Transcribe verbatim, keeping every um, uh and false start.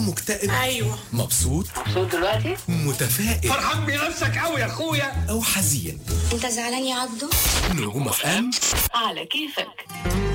مكتئب؟ ايوه. مبسوط؟ مبسوط دلوقتي؟ متفائل؟ فرحان بنفسك قوي يا اخويا. او حزين؟ انت زعلان يا عبدو؟ نجوم اف ام على كيفك.